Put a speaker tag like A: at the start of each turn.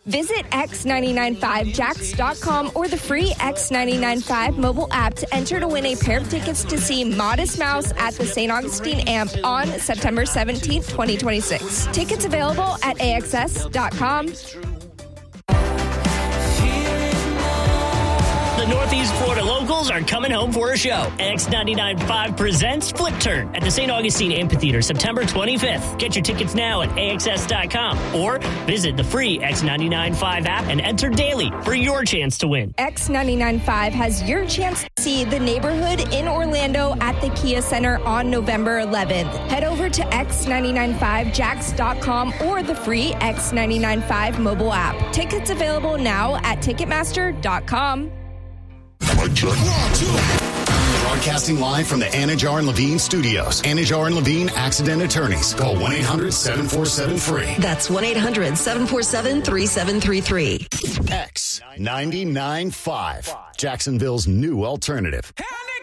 A: Visit X995Jax.com or the free X995 mobile app to enter to win a pair of tickets to see Modest Mouse at the St. Augustine Amp on September 17th, 2026. Tickets available at AXS.com.
B: The Northeast Florida locals are coming home for a show. X99.5 presents Flip Turn at the St. Augustine Amphitheater, September 25th. Get your tickets now at AXS.com or visit the free X99.5 app and enter daily for your chance to win.
A: X99.5 has your chance to see The Neighborhood in Orlando at the Kia Center on November 11th. Head over to X995Jax.com or the free X995 mobile app. Tickets available now at Ticketmaster.com.
C: Broadcasting live from the Anajar and Levine studios. Anajar and Levine Accident Attorneys. Call 1-800-747-FREE.
D: That's 1-800-747-3733.
C: X99.5. Jacksonville's new alternative.